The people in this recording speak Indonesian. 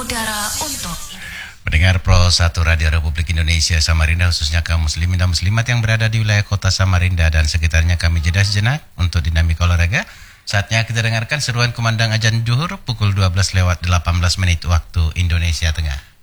udara untuk Mendengar Pro 1 Radio Republik Indonesia Samarinda, khususnya kaum muslimin dan muslimat yang berada di wilayah kota Samarinda dan sekitarnya, kami jeda sejenak untuk dinamika olahraga. Saatnya kita dengarkan seruan kumandang azan zuhur pukul 12 lewat 18 menit waktu Indonesia Tengah.